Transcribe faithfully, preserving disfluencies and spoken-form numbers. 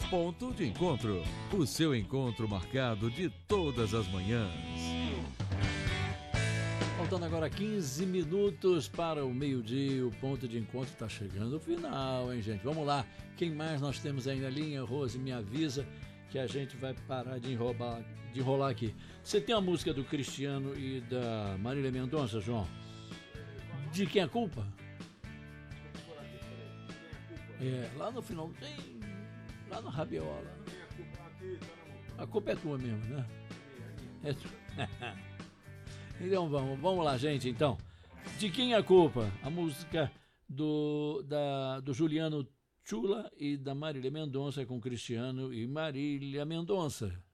Ponto de Encontro, o seu encontro marcado de todas as manhãs. Faltando agora quinze minutos para o meio-dia, o Ponto de Encontro está chegando ao final, hein, gente? Vamos lá, quem mais nós temos aí na linha? Rose, me avisa que a gente vai parar de enrolar, de enrolar aqui. Você tem a música do Cristiano e da Marília Mendonça, João? De quem é a culpa? É, lá no final tem, lá no Rabiola. A culpa é tua mesmo, né? É tu... Então vamos, vamos lá, gente, então. De quem é a culpa? A música do, da, do Juliano Chula e da Marília Mendonça com Cristiano e Marília Mendonça.